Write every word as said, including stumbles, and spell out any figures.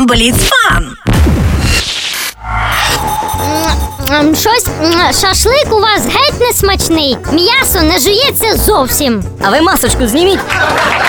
Бліцфан. М, Щось м, шашлик у вас геть не смачний. М'ясо не жується зовсім. А ви масочку зніміть.